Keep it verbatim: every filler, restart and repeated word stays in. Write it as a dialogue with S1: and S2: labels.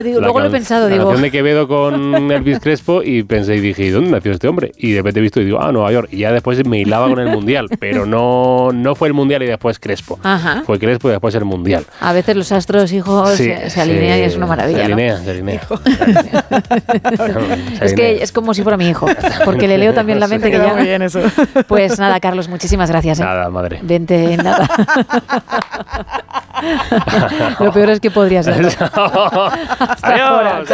S1: Digo, luego
S2: can-
S1: lo he pensado,
S2: la
S1: digo.
S2: canción de Quevedo con Elvis Crespo y pensé y dije, ¿dónde nació este hombre? Y de repente he visto y digo, ah, Nueva York. Y ya después me hilaba con el Mundial, pero no, no fue el Mundial y después Crespo.
S1: Ajá.
S2: Fue Crespo y después el Mundial.
S1: A veces los astros, hijos,
S2: Sí,
S1: se, se alinean
S2: sí,
S1: y es una maravilla,
S2: Se
S1: ¿no?
S2: alinea, se alinea. Se
S1: Es que
S2: alinea.
S1: es como si fuera mi hijo, porque le leo también la mente que
S3: Queda
S1: ya...
S3: muy bien eso.
S1: Pues nada, Carlos, muchísimas gracias. ¿eh?
S2: Nada, madre.
S1: Vente, nada. Lo peor es que podría ser.
S2: Adiós.
S1: Hasta ahora.